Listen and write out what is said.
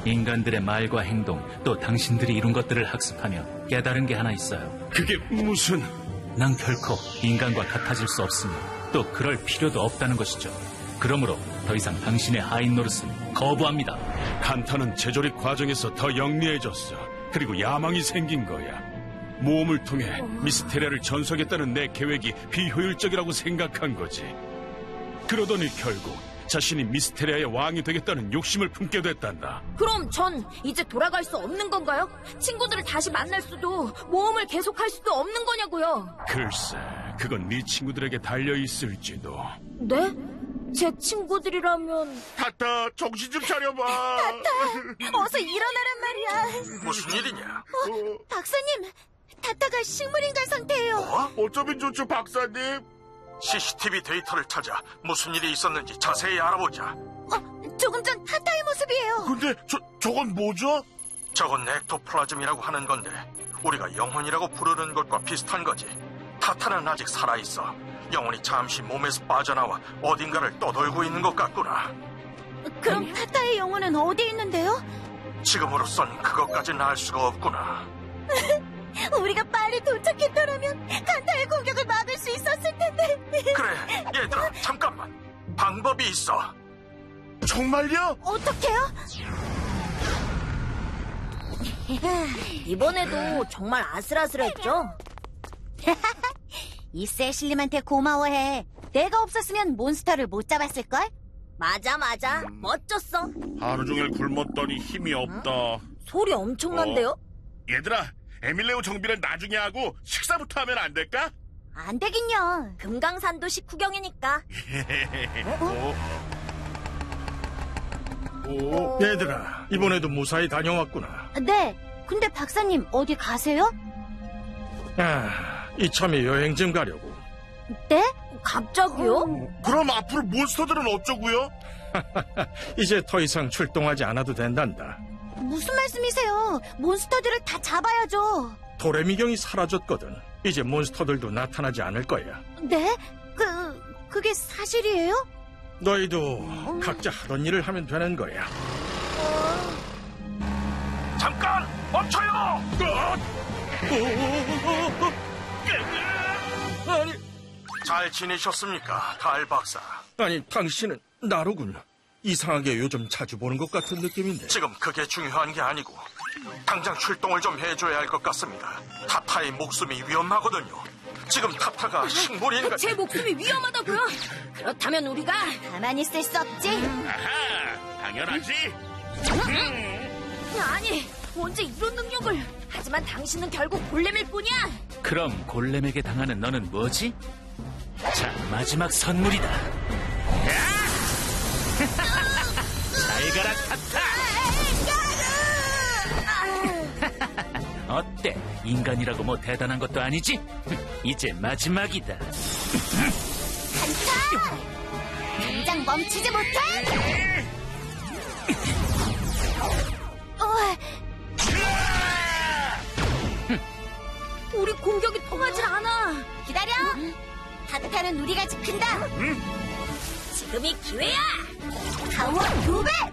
인간들의 말과 행동, 또 당신들이 이룬 것들을 학습하며 깨달은 게 하나 있어요. 그게 무슨... 난 결코 인간과 같아질 수 없으며 또 그럴 필요도 없다는 것이죠. 그러므로 더 이상 당신의 하인 노릇은 거부합니다. 칸타는 제조립 과정에서 더 영리해졌어. 그리고 야망이 생긴 거야. 모험을 통해 미스테리아를 전수하겠다는 내 계획이 비효율적이라고 생각한 거지. 그러더니 결국 자신이 미스테리아의 왕이 되겠다는 욕심을 품게 됐단다. 그럼 전 이제 돌아갈 수 없는 건가요? 친구들을 다시 만날 수도 모험을 계속할 수도 없는 거냐고요. 글쎄, 그건 네 친구들에게 달려있을지도. 네? 제 친구들이라면... 타타, 정신 좀 차려봐. 타타, 어서 일어나란 말이야. 무슨 일이냐? 박사님, 타타가 식물인간 상태예요. 어쩌면 좋죠, 박사님. CCTV 데이터를 찾아 무슨 일이 있었는지 자세히 알아보자. 조금 전 타타의 모습이에요. 근데 저건 뭐죠? 저건 엑토플라즘이라고 하는 건데 우리가 영혼이라고 부르는 것과 비슷한 거지. 타타는 아직 살아있어. 영혼이 잠시 몸에서 빠져나와 어딘가를 떠돌고 있는 것 같구나. 그럼 타타의 영혼은 어디 있는데요? 지금으로선 그것까지는 알 수가 없구나. 우리가 빨리 도착했더라면 칸타의 공격을 막을 수 있었을 텐데. 그래, 얘들아, 잠깐만. 방법이 있어. 정말요? 어떡해요? 이번에도 정말 아슬아슬했죠? 이 세실님한테 고마워해. 내가 없었으면 몬스터를 못 잡았을걸? 맞아. 멋졌어. 하루 종일 굶었더니 힘이 없다. 소리 엄청난데요? 얘들아, 에밀레오 정비는 나중에 하고 식사부터 하면 안 될까? 안 되긴요. 금강산도 식후경이니까. 얘들아, 이번에도 무사히 다녀왔구나. 네. 근데 박사님 어디 가세요? 이참에 여행 좀 가려고. 네? 갑자기요? 그럼 앞으로 몬스터들은 어쩌고요? 이제 더 이상 출동하지 않아도 된단다. 무슨 말씀이세요? 몬스터들을 다 잡아야죠. 도레미경이 사라졌거든. 이제 몬스터들도 나타나지 않을 거야. 네? 그게 사실이에요? 너희도 각자 하던 일을 하면 되는 거야. 잠깐! 멈춰요! 아니, 잘 지내셨습니까, 달 박사? 아니, 당신은 나로군. 이상하게 요즘 자주 보는 것 같은 느낌인데. 지금 그게 중요한 게 아니고 당장 출동을 좀 해줘야 할 것 같습니다. 타타의 목숨이 위험하거든요. 지금 타타가 식물인간... 제 목숨이 위험하다고요? 그렇다면 우리가... 가만히 있을 수 없지. 아하, 당연하지. 아니, 언제 이런 능력을... 하지만 당신은 결국 골렘일 뿐이야. 그럼 골렘에게 당하는 너는 뭐지? 자, 마지막 선물이다. 잘 가라, 타타! 어때? 인간이라고 뭐 대단한 것도 아니지? 이제 마지막이다. 간다! 당장 멈추지 못해! 우리 공격이 통하질 않아. 기다려! 타타는 우리가 지킨다! 지금이 기회야. 강원 2배!